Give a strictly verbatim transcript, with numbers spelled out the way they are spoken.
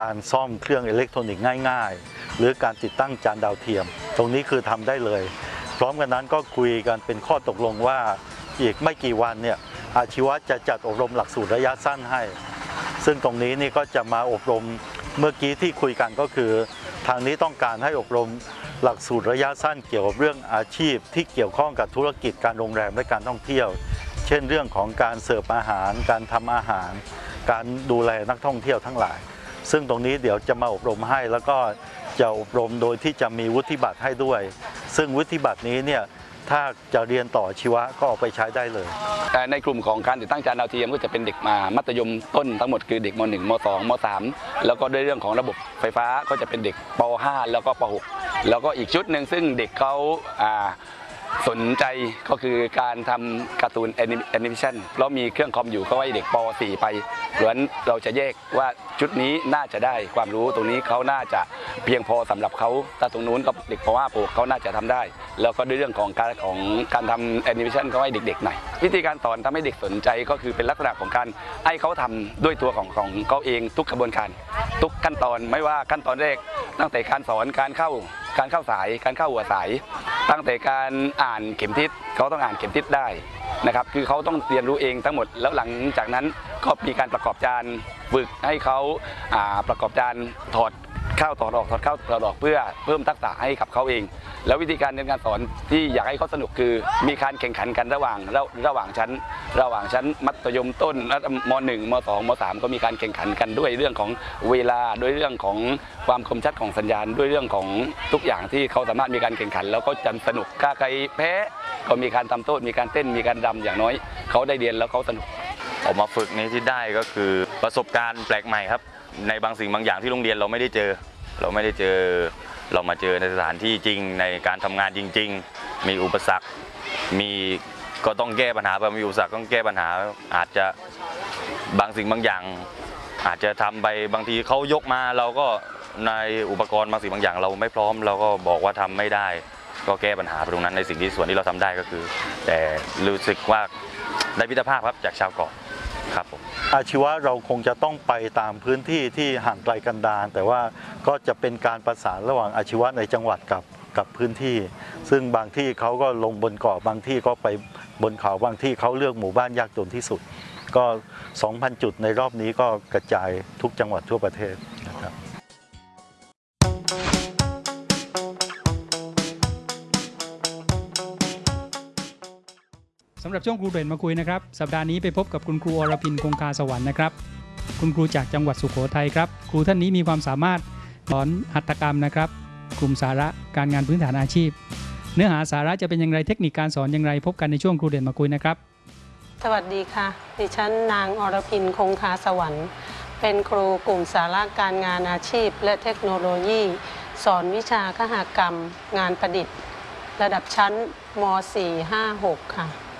การซ่อมเครื่องอิเล็กทรอนิกส์ง่ายๆหรือการติดตั้งจานดาวเทียมตรงนี้คือทำได้เลยพร้อมกันนั้นก็คุยกันเป็นข้อตกลงว่าอีกไม่กี่วันเนี่ยอาชีวะจะจัดอบรมหลักสูตรระยะสั้นให้ซึ่งตรงนี้นี่ก็จะมาอบรมเมื่อกี้ที่คุยกันก็คือทางนี้ต้องการให้อบรมหลักสูตรระยะสั้นเกี่ยวกับเรื่องอาชีพที่เกี่ยวข้องกับธุรกิจการโรงแรมและการท่องเที่ยวเช่นเรื่องของการเสิร์ฟอาหารการทำอาหารการดูแลนักท่องเที่ยวทั้งหลายซึ่งตรงนี้เดี๋ยวจะมาอบรมให้แล้วก็จะอบรมโดยที่จะมีวุฒิบัตรให้ด้วยซึ่งวุฒิบัตรนี้เนี่ยถ้าจะเรียนต่อชีวะก็เอาไปใช้ได้เลยในกลุ่มของการติดตั้งจานดาวเทียมก็จะเป็นเด็กมามัธยมต้นทั้งหมดคือเด็กม หนึ่ง ม สอง ม สามแล้วก็ด้วยเรื่องของระบบไฟฟ้าก็จะเป็นเด็กป ห้า แล้วก็ป หกแล้วก็อีกชุดหนึ่งซึ่งเด็กเขาสนใจก็คือการทำการ์ตูนแอนิเมชันแล้วมีเครื่องคอมอยู่ก็ให้เด็กป สี่ ไปเพราะฉะนั้นเราจะแยกว่าชุดนี้น่าจะได้ความรู้ตรงนี้เขาน่าจะเพียงพอสำหรับเขาแต่ตรงนู้นก็เด็กป ห้า ป หกเขาน่าจะทำได้แล้วก็ด้วยเรื่องของการของการทำแอนิเมชันเขาให้เด็กๆหน่อยวิธีการสอนทำให้เด็กสนใจก็คือเป็นลักษณะของการให้เขาทำด้วยตัวของของเขาเองทุกกระบวนการทุกขั้นตอนไม่ว่าขั้นตอนแรกตั้งแต่การสอนการเข้าการเข้าสายการเข้าหัวสายตั้งแต่การอ่านเข็มทิศเขาต้องอ่านเข็มทิศได้นะครับคือเขาต้องเรียนรู้เองทั้งหมดแล้วหลังจากนั้นก็มีการประกอบจานฝึกให้เขาประกอบจานถอดเข้าถอดออกถอดเข้าถอดออกเพื่อเพิ่มทักษะให้กับเขาเองแล้ววิธีการเรียนการสอนที่อยากให้เขาสนุกคือมีการแข่งขันกันระหว่างระหว่างชั้นระหว่างชั้นมัธยมต้นม หนึ่ง ม สอง ม สามก็มีการแข่งขันกันด้วยเรื่องของเวลาด้วยเรื่องของความคมชัดของสัญญาณด้วยเรื่องของทุกอย่างที่เขาสามารถมีการแข่งขันแล้วก็จะสนุกถ้าใครแพ้ก็มีการทำโทษมีการเต้นมีการรำอย่างน้อยเขาได้เรียนแล้วเขาสนุกออกมาฝึกนี้ที่ได้ก็คือประสบการณ์แปลกใหม่ครับในบางสิ่งบางอย่างที่โรงเรียนเราไม่ได้เจอเราไม่ได้เจอเรามาเจอในสถานที่จริงในการทำงานจริงๆมีอุปสรรคมีก็ต้องแก้ปัญหาไปมีอุปสรรคต้องแก้ปัญหาอาจจะบางสิ่งบางอย่างอาจจะทำไปบางทีเขายกมาเราก็ในอุปกรณ์บางสิ่งบางอย่างเราไม่พร้อมเราก็บอกว่าทำไม่ได้ก็แก้ปัญหาตรงนั้นในสิ่งที่ส่วนที่เราทำได้ก็คือแต่รู้สึกว่าได้มิตรภาพครับจากชาวเกาะครับผมอาชีวะเราคงจะต้องไปตามพื้นที่ที่ห่างไกลกันดารแต่ว่าก็จะเป็นการประสานระหว่างอาชีวะในจังหวัดกับกับพื้นที่ซึ่งบางที่เขาก็ลงบนเกาะบางที่ก็ไปบนเขาบางที่เขาเลือกหมู่บ้านยากจนที่สุดก็ สองพัน จุดในรอบนี้ก็กระจายทุกจังหวัดทั่วประเทศนะครับสำหรับช่วงครูเด่นมาคุยนะครับสัปดาห์นี้ไปพบกับคุณครูอรพินคงคาสวรรค์นะครับคุณครูจากจังหวัดสุโขทัยครับครูท่านนี้มีความสามารถสอนหัตถกรรมนะครับกลุ่มสาระการงานพื้นฐานอาชีพเนื้อหาสาระจะเป็นอย่างไรเทคนิคการสอนอย่างไรพบกันในช่วงครูเด่นมาคุยนะครับสวัสดีค่ะดิฉันนางอรพินคงคาสวรรค์เป็นครูกลุ่มสาระการงานอาชีพและเทคโนโลยีสอนวิชาคหกรรมงานประดิษฐ์ระดับชั้นม สี่ ห้า หก ค่ะ